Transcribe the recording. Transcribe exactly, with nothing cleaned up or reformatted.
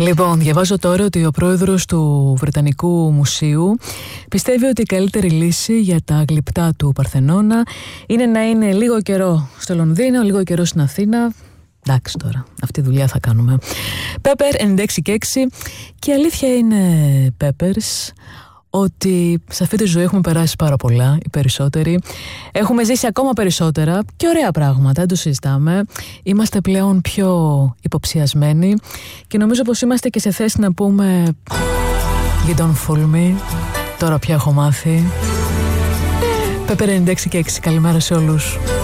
Λοιπόν, διαβάζω τώρα ότι ο πρόεδρος του Βρετανικού Μουσείου πιστεύει ότι η καλύτερη λύση για τα γλυπτά του Παρθενώνα είναι να είναι λίγο καιρό στο Λονδίνο, λίγο καιρό στην Αθήνα. Εντάξει τώρα, αυτή τη δουλειά θα κάνουμε. Πέπερ ενενήντα έξι και έξι. Και η αλήθεια είναι, Πέπερς, ότι σε αυτή τη ζωή έχουμε περάσει πάρα πολλά, οι περισσότεροι. Έχουμε ζήσει ακόμα περισσότερα και ωραία πράγματα, δεν το συζητάμε. Είμαστε πλέον πιο υποψιασμένοι και νομίζω πως είμαστε και σε θέση να πούμε You don't fool me. Τώρα πια έχω μάθει. Πέπερ ενενήντα έξι και έξι, καλημέρα σε όλους.